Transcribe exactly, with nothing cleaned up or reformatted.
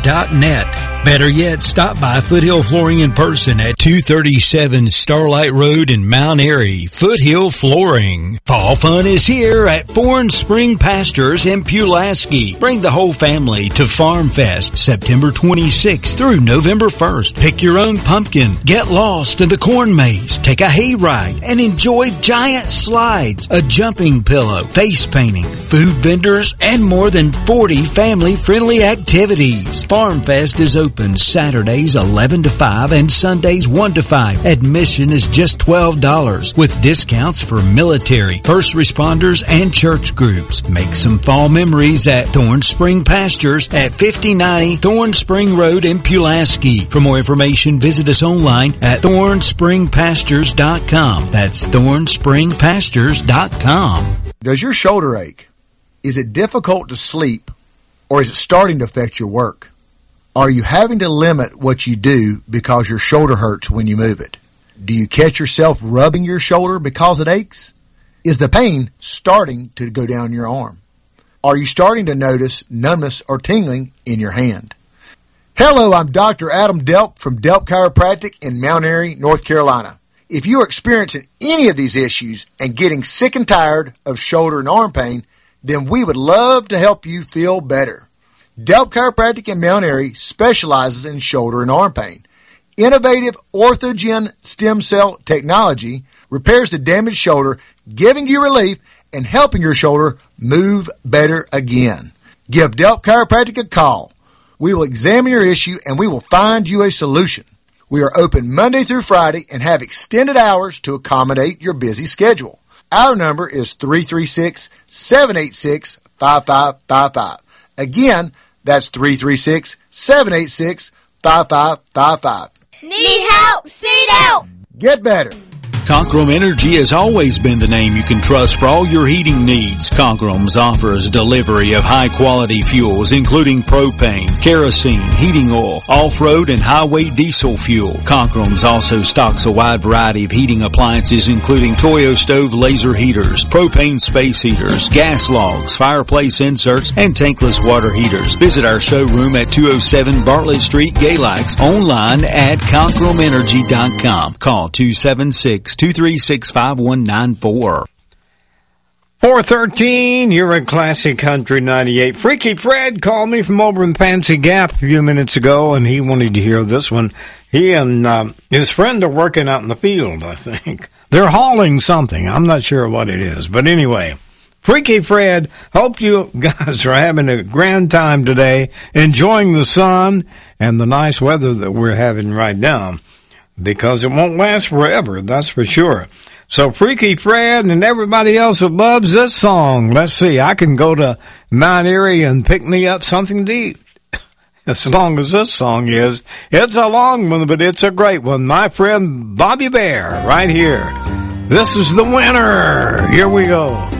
dot net. Better yet, stop by Foothill Flooring in person at two thirty-seven Starlight Road in Mount Airy. Foothill Flooring. Fall fun is here at Thorn Spring Pastures in Pulaski. Bring the whole family to Farm Fest September twenty-sixth through November first. Pick your own pumpkin, get lost in the corn maze, take a hayride, and enjoy giant slides, a jumping pillow, face painting, food vendors, and more than forty family-friendly activities. Farm Fest is open Saturdays eleven to five and Sundays one to five. Admission is just twelve dollars with discounts for military, first responders, and church groups. Make some fall memories at Thorn Spring Pastures at fifty ninety Thorn Spring Road in Pulaski. For more information, visit us online at thorn spring pastures dot com. That's thorn spring pastures dot com. Does your shoulder ache? Is it difficult to sleep, or is it starting to affect your work? Are you having to limit what you do because your shoulder hurts when you move it? Do you catch yourself rubbing your shoulder because it aches? Is the pain starting to go down your arm? Are you starting to notice numbness or tingling in your hand? Hello, I'm Doctor Adam Delp from Delp Chiropractic in Mount Airy, North Carolina. If you are experiencing any of these issues and getting sick and tired of shoulder and arm pain, then we would love to help you feel better. Delp Chiropractic in Mount Airy specializes in shoulder and arm pain. Innovative Orthogen stem cell technology repairs the damaged shoulder, giving you relief and helping your shoulder move better again. Give Delp Chiropractic a call. We will examine your issue and we will find you a solution. We are open Monday through Friday and have extended hours to accommodate your busy schedule. Our number is three three six, seven eight six, five five five five. Again, that's three three six, seven eight six, five five five five. Need help? Seat out! Get better. Conkrum Energy has always been the name you can trust for all your heating needs. Conkrum's offers delivery of high-quality fuels, including propane, kerosene, heating oil, off-road, and highway diesel fuel. Conkrum's also stocks a wide variety of heating appliances, including Toyo stove laser heaters, propane space heaters, gas logs, fireplace inserts, and tankless water heaters. Visit our showroom at two oh seven Bartlett Street, Galax, online at conkrum energy dot com. Call two seven six, two three six, five one nine four. four thirteen, you're at Classic Country ninety-eight. Freaky Fred called me from over in Fancy Gap a few minutes ago, and he wanted to hear this one. He and um, his friend are working out in the field, I think. They're hauling something. I'm not sure what it is. But anyway, Freaky Fred, hope you guys are having a grand time today, enjoying the sun and the nice weather that we're having right now, because it won't last forever, that's for sure. So Freaky Fred and everybody else that loves this song, let's see, I can go to Mount Airy and pick me up something to eat. As long as this song is. It's a long one, but it's a great one. My friend Bobby Bear, right here. This is the winner. Here we go.